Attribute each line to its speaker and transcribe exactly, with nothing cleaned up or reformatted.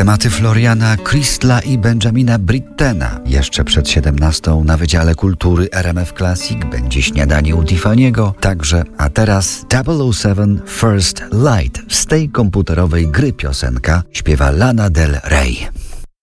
Speaker 1: Tematy Floriana Christla i Benjamina Brittena. Jeszcze przed siedemnastą na Wydziale Kultury R M F Classic będzie śniadanie u Tiffany'ego. Także, a teraz double oh seven First Light z tej komputerowej gry piosenka śpiewa Lana Del Rey.